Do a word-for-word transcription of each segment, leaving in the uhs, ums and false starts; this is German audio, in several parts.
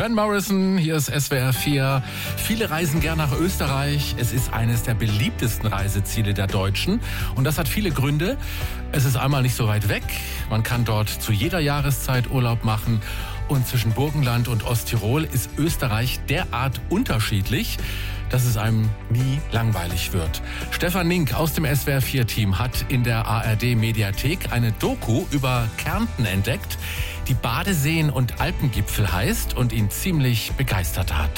Van Morrison, hier ist S W R vier. Viele reisen gern nach Österreich. Es ist eines der beliebtesten Reiseziele der Deutschen. Und das hat viele Gründe. Es ist einmal nicht so weit weg. Man kann dort zu jeder Jahreszeit Urlaub machen. Und zwischen Burgenland und Osttirol ist Österreich derart unterschiedlich, dass es einem nie langweilig wird. Stefan Nink aus dem S W R vier Team hat in der A R D-Mediathek eine Doku über Kärnten entdeckt, die Badeseen und Alpengipfel heißt und ihn ziemlich begeistert hat.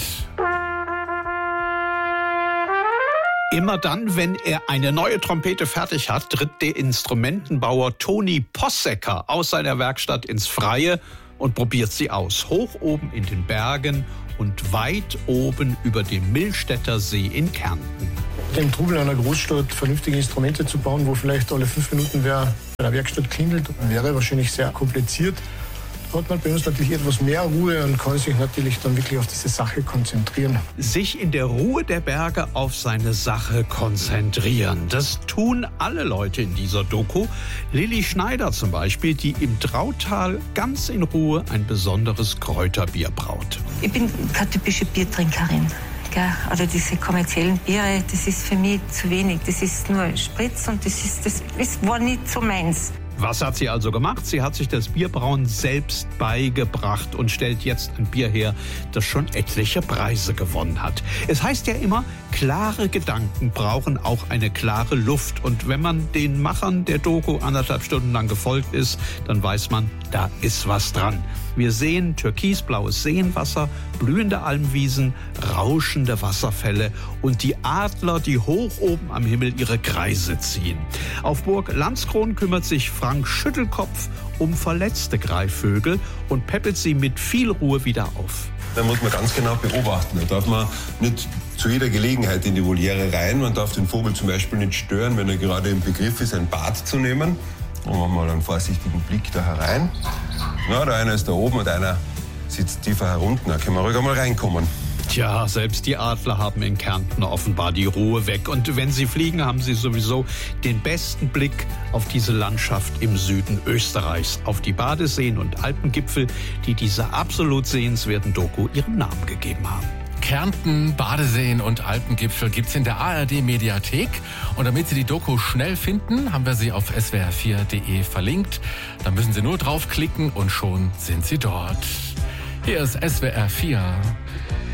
Immer dann, wenn er eine neue Trompete fertig hat, tritt der Instrumentenbauer Toni Possecker aus seiner Werkstatt ins Freie und probiert sie aus. Hoch oben in den Bergen und weit oben über dem Millstätter See in Kärnten. Im Trubel einer Großstadt vernünftige Instrumente zu bauen, wo vielleicht alle fünf Minuten wer bei der Werkstatt klingelt, wäre wahrscheinlich sehr kompliziert. Da hat man bei uns natürlich etwas mehr Ruhe und kann sich natürlich dann wirklich auf diese Sache konzentrieren. Sich in der Ruhe der Berge auf seine Sache konzentrieren. Das tun alle Leute in dieser Doku. Lilly Schneider zum Beispiel, die im Trautal ganz in Ruhe ein besonderes Kräuterbier braut. Ich bin keine typische Biertrinkerin. Oder diese kommerziellen Biere, das ist für mich zu wenig. Das ist nur Spritz und das, ist, das, das war nicht so meins. Was hat sie also gemacht? Sie hat sich das Bierbrauen selbst beigebracht und stellt jetzt ein Bier her, das schon etliche Preise gewonnen hat. Es heißt ja immer, klare Gedanken brauchen auch eine klare Luft. Und wenn man den Machern der Doku anderthalb Stunden lang gefolgt ist, dann weiß man, da ist was dran. Wir sehen türkisblaues Seenwasser, blühende Almwiesen, rauschende Wasserfälle und die Adler, die hoch oben am Himmel ihre Kreise ziehen. Auf Burg Landskron kümmert sich Frank Schüttelkopf um verletzte Greifvögel und peppelt sie mit viel Ruhe wieder auf. Da muss man ganz genau beobachten. Da darf man nicht zu jeder Gelegenheit in die Voliere rein. Man darf den Vogel zum Beispiel nicht stören, wenn er gerade im Begriff ist, ein Bad zu nehmen. Machen wir mal einen vorsichtigen Blick da herein. Na, der eine ist da oben und einer sitzt tiefer herunten. Da können wir ruhig einmal reinkommen. Tja, selbst die Adler haben in Kärnten offenbar die Ruhe weg. Und wenn sie fliegen, haben sie sowieso den besten Blick auf diese Landschaft im Süden Österreichs. Auf die Badeseen und Alpengipfel, die dieser absolut sehenswerten Doku ihren Namen gegeben haben. Kärnten, Badeseen und Alpengipfel gibt's in der A R D-Mediathek. Und damit Sie die Doku schnell finden, haben wir sie auf S W R vier punkt de verlinkt. Da müssen Sie nur draufklicken und schon sind Sie dort. Hier ist S W R vier.